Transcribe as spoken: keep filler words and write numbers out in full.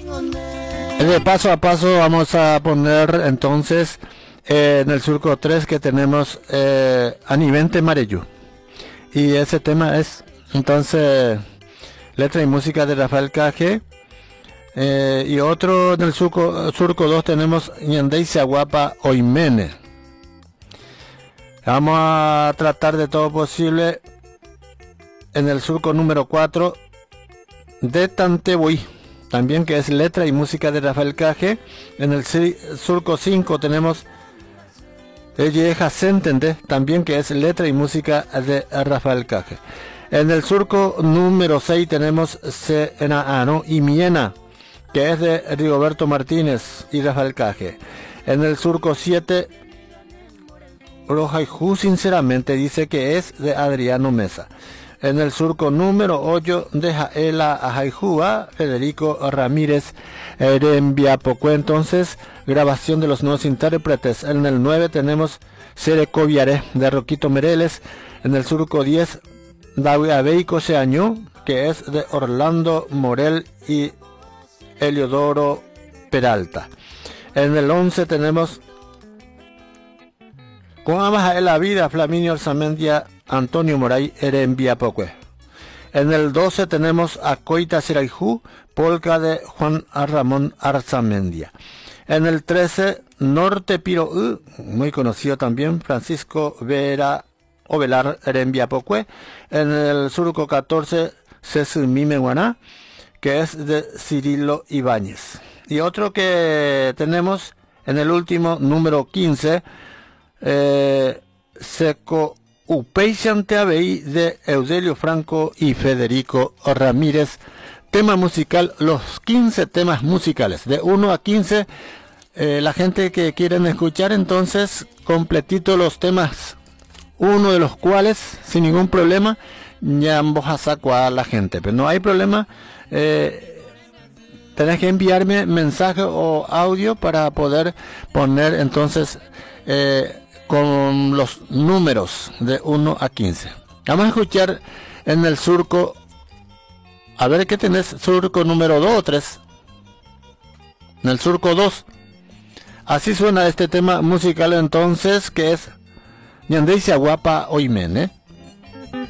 De paso a paso vamos a poner entonces eh, en el surco tres que tenemos eh, Anivente Mareyu. Y ese tema es entonces letra y música de Rafael Caje. Eh, y otro en el surco, surco dos tenemos Ñandeisa Guapa Oimene. Vamos a tratar de todo posible en el surco número cuatro de Tanteboy, también que es letra y música de Rafael Caje. En el surco cinco tenemos Elleja Sentende, también que es letra y música de Rafael Caje. En el surco número seis tenemos Senaano y Miena, que es de Rigoberto Martínez y Rafael Caje. En el surco siete, Rojaijú sinceramente dice que es de Adriano Mesa. En el surco número ocho de Jaela Ajaijúa, Federico Ramírez Erembiapocue, entonces grabación de los nuevos intérpretes. En el nueve tenemos Serecoviare de Roquito Mereles. En el surco diez, David Abeico Seaño, que es de Orlando Morel y Eliodoro Peralta. En el once tenemos Con Amas a la Vida, Flaminio Alzamendia, Antonio Moray Erembiapocue. En el doce tenemos a Coita Siraijú, polca de Juan Ramón Arzamendia. En el trece, Norte Piro U, muy conocido también, Francisco Vera Ovelar Erembiapocue. En el surco catorce, Cesumime Guaná, que es de Cirilo Ibáñez. Y otro que tenemos en el último, número quince, eh, Seco Upeixanteabei de Eudelio Franco y Federico Ramírez. Tema musical, los quince temas musicales, de uno a quince, eh, la gente que quieren escuchar, entonces, completito los temas, uno de los cuales, sin ningún problema, ya vamos a sacar a la gente, pero no hay problema, eh, tenés que enviarme mensaje o audio para poder poner, entonces, eh, con los números de uno a quince. Vamos a escuchar en el surco, a ver qué tenés, surco número dos o tres. En el surco dos. Así suena este tema musical entonces, que es Ñandeisa Guapa Oimene.